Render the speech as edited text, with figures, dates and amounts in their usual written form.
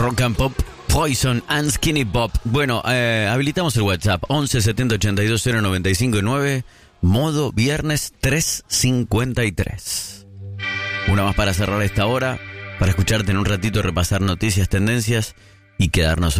Rock and Pop, Poison and Skinny Pop. Bueno, habilitamos el WhatsApp 11 70 82 095 9, modo viernes 3:53. Una más para cerrar esta hora, para escucharte en un ratito, repasar noticias, tendencias y quedarnos